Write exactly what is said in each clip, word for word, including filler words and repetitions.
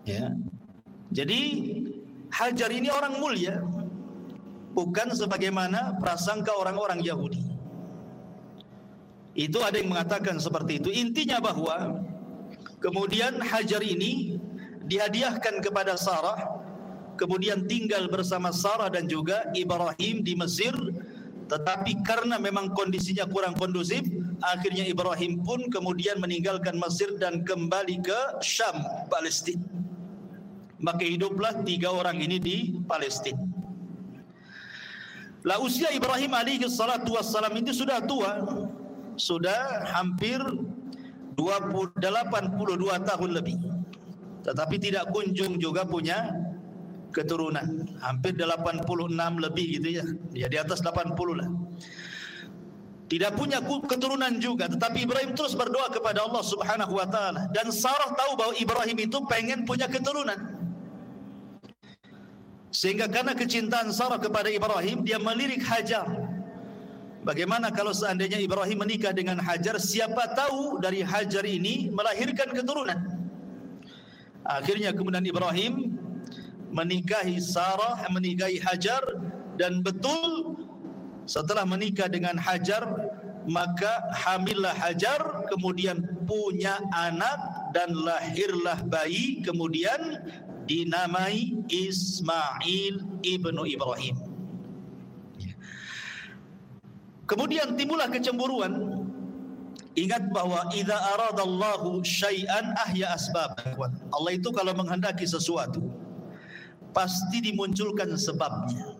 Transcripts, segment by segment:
Ya. Jadi Hajar ini orang mulia, bukan sebagaimana prasangka orang-orang Yahudi. Itu ada yang mengatakan seperti itu. Intinya bahwa kemudian Hajar ini dihadiahkan kepada Sarah, kemudian tinggal bersama Sarah dan juga Ibrahim di Mesir. Tetapi karena memang kondisinya kurang kondusif, akhirnya Ibrahim pun kemudian meninggalkan Mesir dan kembali ke Syam, Palestina. Maka hiduplah tiga orang ini di Palestina. Lah usia Ibrahim alaihi salatu wassalam itu sudah tua, sudah hampir delapan puluh dua tahun lebih, tetapi tidak kunjung juga punya keturunan. Hampir delapan puluh enam lebih gitu ya, ya di atas delapan puluh lah. Tidak punya keturunan juga, tetapi Ibrahim terus berdoa kepada Allah Subhanahu wa taala, dan Sarah tahu bahwa Ibrahim itu pengen punya keturunan. Sehingga karena kecintaan Sarah kepada Ibrahim, dia melirik Hajar. Bagaimana kalau seandainya Ibrahim menikah dengan Hajar, siapa tahu dari Hajar ini melahirkan keturunan. Akhirnya kemudian Ibrahim menikahi Sarah, menikahi Hajar, dan betul setelah menikah dengan Hajar, maka hamillah Hajar, kemudian punya anak dan lahirlah bayi, kemudian dinamai Ismail ibnu Ibrahim. Kemudian timbullah kecemburuan. Ingat bahwa idza aradallahu syai'an ahya asbab. Allah itu kalau menghendaki sesuatu pasti dimunculkan sebabnya.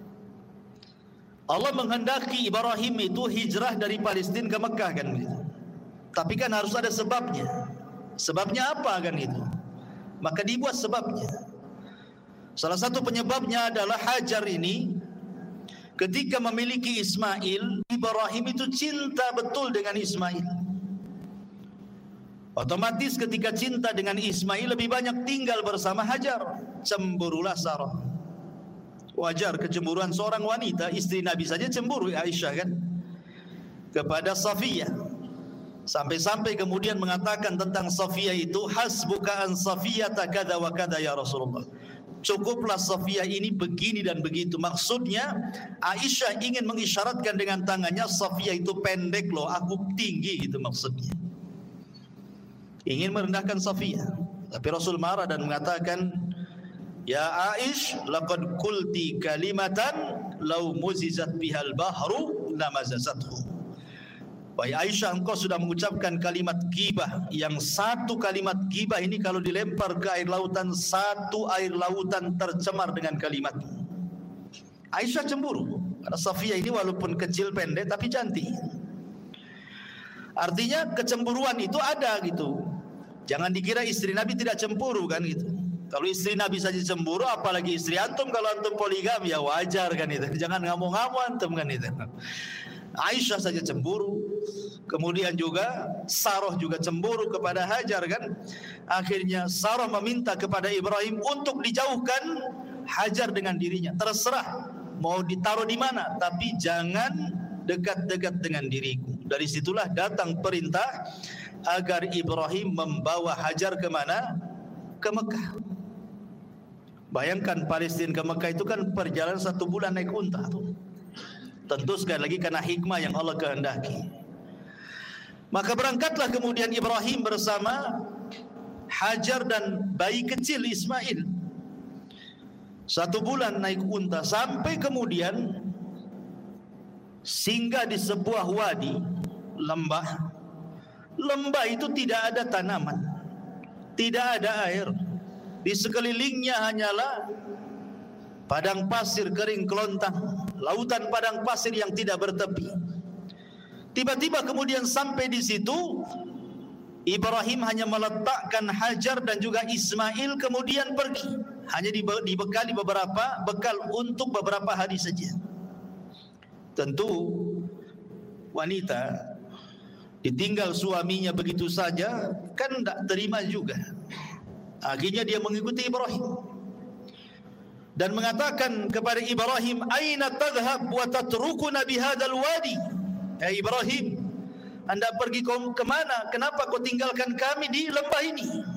Allah menghendaki Ibrahim itu hijrah dari Palestina ke Mekah kan gitu. Tapi kan harus ada sebabnya. Sebabnya apa kan itu? Maka dibuat sebabnya. Salah satu penyebabnya adalah Hajar ini ketika memiliki Ismail, Ibrahim itu cinta betul dengan Ismail. Otomatis ketika cinta dengan Ismail lebih banyak tinggal bersama Hajar. Cemburulah Sarah. Wajar kecemburuan seorang wanita, istri Nabi saja cemburu, Aisyah kan, kepada Safiyah. Sampai-sampai kemudian mengatakan tentang Safiyah itu, hasbuka an Safiyata kada wa kada ya Rasulullah. Cukuplah Safiyah ini begini dan begitu. Maksudnya Aisyah ingin mengisyaratkan dengan tangannya, Safiyah itu pendek loh, aku tinggi, gitu maksudnya. Ingin merendahkan Safiyah. Tapi Rasul marah dan mengatakan, ya Aish, laqad qulti kalimatan law muzizat bihal bahru lamazazathu. Wahai Aisyah, engkau sudah mengucapkan kalimat gibah, yang satu kalimat gibah ini kalau dilempar ke air lautan, satu air lautan tercemar dengan kalimat. Aisyah cemburu karena Safiyah ini walaupun kecil pendek tapi cantik. Artinya kecemburuan itu ada gitu. Jangan dikira istri Nabi tidak cemburu kan gitu. Kalau istri Nabi saja cemburu, apalagi istri antum. Kalau antum poligam ya wajar kan itu. Jangan ngamuk-ngamuk antum kan itu. Aisyah saja cemburu, kemudian juga Sarah juga cemburu kepada Hajar kan. Akhirnya Sarah meminta kepada Ibrahim untuk dijauhkan Hajar dengan dirinya. Terserah mau ditaruh di mana, tapi jangan dekat-dekat dengan diriku. Dari situlah datang perintah agar Ibrahim membawa Hajar ke mana? Ke Mekah. Bayangkan Palestina ke Mekah itu kan perjalanan satu bulan naik unta tuh. Tentu sekali lagi karena hikmah yang Allah kehendaki. Maka berangkatlah kemudian Ibrahim bersama Hajar dan bayi kecil Ismail. Satu bulan naik unta sampai kemudian singgah di sebuah wadi, lembah. Lembah itu tidak ada tanaman, tidak ada air. Di sekelilingnya hanyalah padang pasir kering kelontang, lautan padang pasir yang tidak bertepi. Tiba-tiba kemudian sampai di situ, Ibrahim hanya meletakkan Hajar dan juga Ismail kemudian pergi. Hanya dibekali beberapa bekal untuk beberapa hari saja. Tentu wanita ditinggal suaminya begitu saja kan tidak terima juga. Akhirnya dia mengikuti Ibrahim dan mengatakan kepada Ibrahim, aina tadhhab wa tatrukuna bihadzal wadi? Ya Ibrahim, Anda pergi ke mana? Kenapa kau tinggalkan kami di lembah ini?